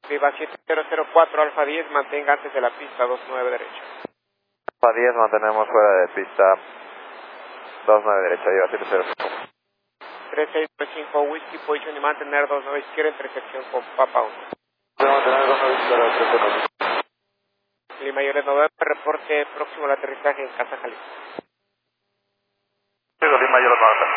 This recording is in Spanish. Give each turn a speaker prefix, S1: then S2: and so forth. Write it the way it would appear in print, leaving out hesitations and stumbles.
S1: Viva 7004 Alfa 10, mantenga antes de la pista 29 derecha.
S2: Alfa 10, mantenemos fuera de pista 29 derecha, Viva 7005.
S1: 3695 Whisky, position y mantener 29 izquierda, intersección con Papa 1.
S2: Mantener 29 izquierda, 309.
S1: Lima Mayor November, reporte próximo al aterrizaje en Casa Jalisco.
S2: Lima Mayor November.